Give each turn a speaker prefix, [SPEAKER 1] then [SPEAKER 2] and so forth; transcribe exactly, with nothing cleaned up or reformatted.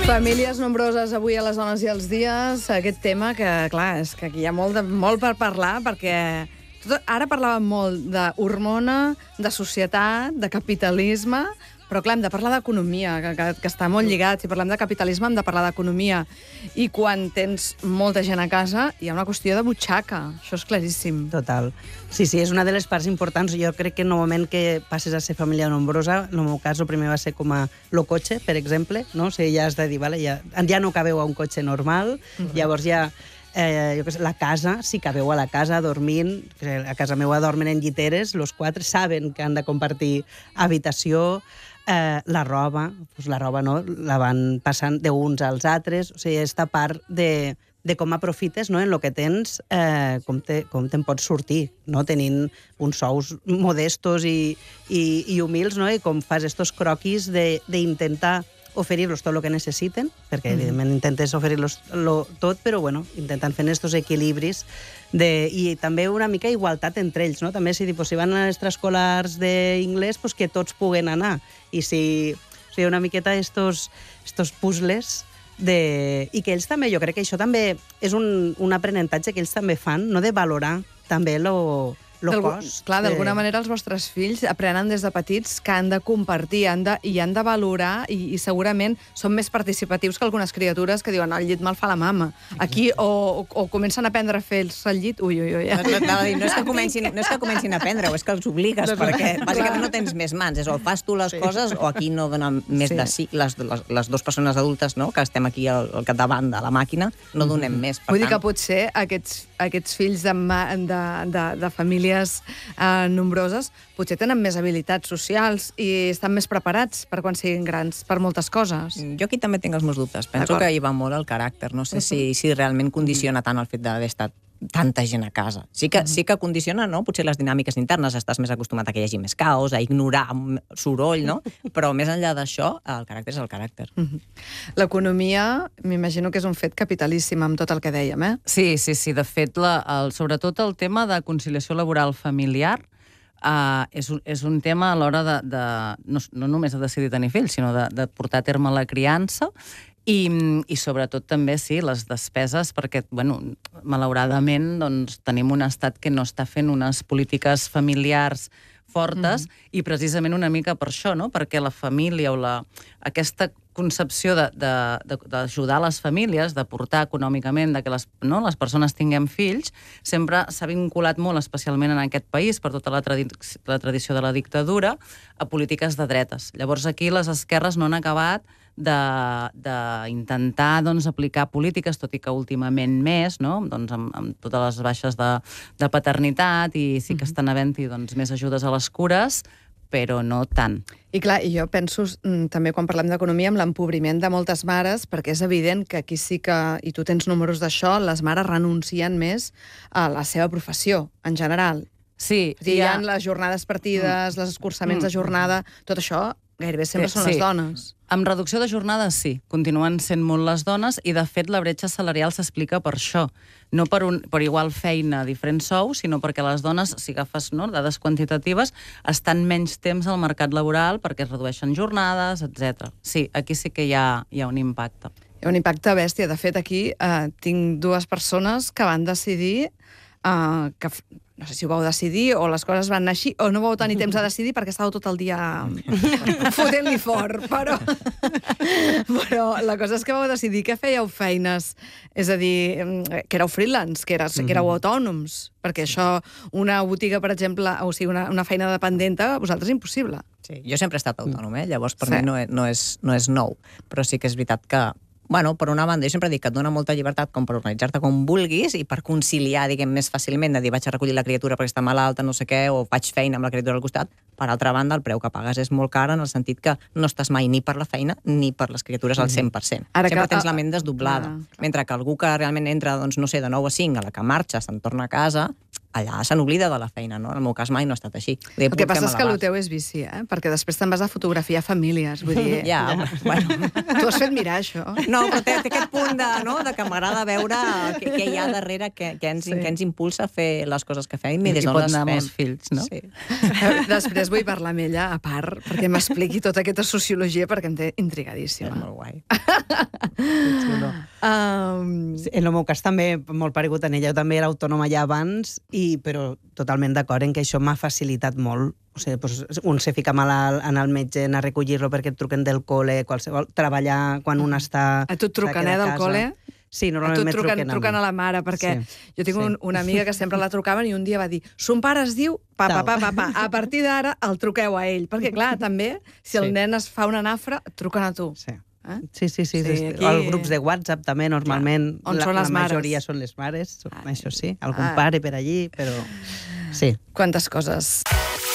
[SPEAKER 1] Famílies nombroses avui a les dones i els dies. Aquest tema que, clar, és que aquí hi ha molt, de, molt per parlar, perquè tot, ara parlàvem molt d'hormona, de societat, de capitalisme, però, clar, hem de parlar d'economia, que, que, que està molt lligat. Si parlem de capitalisme, hem de parlar d'economia. I quan tens molta gent a casa, hi ha una qüestió de butxaca. Això és claríssim.
[SPEAKER 2] Total. Sí, sí, és una de les parts importants. Jo crec que en el moment que passes a ser família nombrosa, en el meu cas, el primer va ser com a lo cotxe, per exemple, no? O sigui, ja has de dir, vale, ja, ja no cabeu a un cotxe normal, uh-huh. Llavors ja... Eh, jo què sé, la casa, si cabeu a la casa dormint, a casa meva dormen en lliteres, els quatre saben que han de compartir habitació, eh, la roba, doncs la roba no, la van passant d'uns als altres, o sigui, aquesta part de, de com aprofites, no, en el que tens, eh, com, te, com te'n pots sortir, no, tenint uns sous modestos i, i, i humils, no, i com fas estos croquis d'intentar oferir-los tot el que necessiten, perquè, mm. evidentment, intentes oferir-los tot, però, bueno, intentant fer estos equilibris de, i també una mica igualtat entre ells, no? També, si, pues, si van a extraescolars d'inglès, pues, que tots puguen anar. I si, o sigui, una miqueta estos, estos puzzles de... I que ells també, jo crec que això també és un, un aprenentatge que ells també fan, no, de valorar també lo... el cos.
[SPEAKER 1] Clar, d'alguna manera els vostres fills aprenen des de petits que han de compartir han de, i han de valorar i, i segurament són més participatius que algunes criatures que diuen el llit me'l fa la mama. Aquí o, o, o comencen a aprendre a fer-se el llit, ui, ui, ui. Ja.
[SPEAKER 3] No, no, no, és que comencin, no és que comencin a aprendre, o és que els obligues, perquè bàsicament no tens més mans. És o fas tu les sí. coses o aquí no donen més sí. de sí. Les, les, les dues persones adultes, no?, que estem aquí al, al capdavant de la màquina, no donem mm-hmm. més. Per
[SPEAKER 1] Vull
[SPEAKER 3] tant...
[SPEAKER 1] dir que potser aquests, aquests fills de, de, de, de famílies Eh, nombroses, potser tenen més habilitats socials i estan més preparats per quan siguin grans, per moltes coses.
[SPEAKER 3] Jo aquí també tinc els meus dubtes. Penso que hi va molt el caràcter. No sé si, si realment condiciona tant el fet d'haver estat tanta gent a casa. Sí que, sí que condiciona, no?, potser les dinàmiques internes, estàs més acostumat a que hi hagi més caos, a ignorar soroll, no? Però més enllà d'això, el caràcter és el caràcter.
[SPEAKER 1] L'economia, m'imagino que és un fet capitalíssim amb tot el que dèiem, eh?
[SPEAKER 4] Sí, sí, sí. De fet, la, el, sobretot el tema de conciliació laboral familiar Uh, és, un, és un tema a l'hora de, de no, no només de decidir tenir fills, sinó de, de portar a terme la criança i, i sobretot també, sí, les despeses, perquè, bueno, malauradament, doncs, tenim un estat que no està fent unes polítiques familiars fortes mm-hmm. i precisament una mica per això, no?, perquè la família o la, aquesta concepció d'ajudar les famílies, de portar econòmicament, de que les, no, les persones tinguem fills, sempre s'ha vinculat molt, especialment en aquest país, per tota la, tradi la tradició de la dictadura, a polítiques de dretes. Llavors aquí les esquerres no han acabat d'intentar doncs, aplicar polítiques, tot i que últimament més, no?, doncs, amb, amb totes les baixes de, de paternitat, i sí que estan havent-hi doncs, més ajudes a les cures, però no tant.
[SPEAKER 1] I clar, i jo penso també quan parlem d'economia amb l'empobriment de moltes mares, perquè és evident que aquí sí que, i tu tens números d'això, les mares renuncien més a la seva professió, en general.
[SPEAKER 4] Sí.
[SPEAKER 1] Hi ha les jornades partides, mm. els escurçaments mm. de jornada, tot això gairebé sempre són sí. les dones.
[SPEAKER 4] Amb reducció de jornades, sí. Continuen sent molt les dones i, de fet, la bretxa salarial s'explica per això. No per, un, per igual feina, diferents sous, sinó perquè les dones, si agafes no, dades quantitatives, estan menys temps al mercat laboral perquè es redueixen jornades, etcètera. Sí, aquí sí que hi ha, hi ha un impacte.
[SPEAKER 1] Hi ha un impacte bèstia. De fet, aquí eh, tinc dues persones que van decidir eh, que... no sé si ho vau decidir o les coses van anar així, o no vau tenir temps a decidir perquè estàveu tot el dia fotent-li fort, però... però la cosa és que vau decidir que fèieu feines, és a dir, que éreu freelance, que, eres, que éreu autònoms, perquè això, una botiga, per exemple, o sigui, una, una feina dependenta, a vosaltres és impossible.
[SPEAKER 3] Sí, jo sempre he estat autònom, eh? Llavors per sí. mi no és, no, és, no és nou, però sí que és veritat que bueno, per una banda, jo sempre dic que et dona molta llibertat com per organitzar-te com vulguis i per conciliar, diguem, més fàcilment, de dir vaig a recollir la criatura perquè està malalta, no sé què, o faig feina amb la criatura al costat. Per altra banda, el preu que pagues és molt car en el sentit que no estàs mai ni per la feina ni per les criatures al cent per cent. Ara sempre que... tens la ment desdoblada. Ah, mentre que algú que realment entra, doncs, no sé, de nou a cinc, a la que marxa, se'n torna a casa, allà se n'oblida de la feina, no? En el meu cas mai no ha estat així.
[SPEAKER 1] El que passa és que el teu és vici, eh? Perquè després te'n vas a fotografiar famílies, vull dir...
[SPEAKER 3] Ja, bueno...
[SPEAKER 1] Tu has fet mirar això.
[SPEAKER 3] No, però té, té aquest punt de, no, de que m'agrada veure què, què hi ha darrere, què, què, ens, sí. què ens impulsa a fer les coses que fem i des d'on les fem.
[SPEAKER 4] I pot anar amb els fills, no?
[SPEAKER 3] Sí.
[SPEAKER 1] Després després vull parlar amb ella, a part, perquè m'expliqui tota aquesta sociologia, perquè em té intrigadíssima.
[SPEAKER 3] És molt guai.
[SPEAKER 1] Um...
[SPEAKER 2] Sí, en el meu cas també, molt paregut en ella, jo també era autònoma ja abans, i, però totalment d'acord en que això m'ha facilitat molt. O sigui, doncs, un se fica malalt, anar al metge, anar a recollir-lo perquè et truquen del col·le, qualsevol, treballar quan un està...
[SPEAKER 1] A tu et truquen, eh, del col·le?
[SPEAKER 2] Sí,
[SPEAKER 1] A
[SPEAKER 2] normalment
[SPEAKER 1] tu
[SPEAKER 2] me
[SPEAKER 1] et truquen,
[SPEAKER 2] truquen a
[SPEAKER 1] truquen
[SPEAKER 2] mi.
[SPEAKER 1] a la mare, perquè
[SPEAKER 2] Sí,
[SPEAKER 1] jo tinc
[SPEAKER 2] sí.
[SPEAKER 1] un, una amiga que sempre la trucaven i un dia va dir, son pare es diu pa, pa, pa, pa, pa. A partir d'ara el truqueu a ell. Perquè, clar, també, si el
[SPEAKER 2] Sí.
[SPEAKER 1] nen es fa una nafra, et truquen a tu.
[SPEAKER 2] Sí.
[SPEAKER 1] Eh?
[SPEAKER 2] Sí, sí, sí.
[SPEAKER 1] Sí,
[SPEAKER 2] sí.
[SPEAKER 1] aquí-
[SPEAKER 2] O els grups de WhatsApp també, normalment.
[SPEAKER 1] Clar, on
[SPEAKER 2] la,
[SPEAKER 1] són les
[SPEAKER 2] la majoria
[SPEAKER 1] mares.
[SPEAKER 2] són les mares,
[SPEAKER 1] Ah.
[SPEAKER 2] això sí. Algun
[SPEAKER 1] Ah.
[SPEAKER 2] pare per allí, però... Sí.
[SPEAKER 1] Quantes coses.